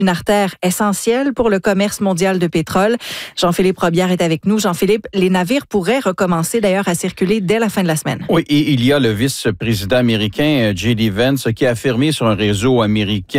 une artère essentielle pour le commerce mondial de pétrole. Jean-Philippe Robillard est avec nous. Jean-Philippe, les navires pourraient recommencer d'ailleurs à circuler dès la fin de la semaine. Oui, et il y a le vice-président américain J.D. Vance qui a affirmé sur un réseau américain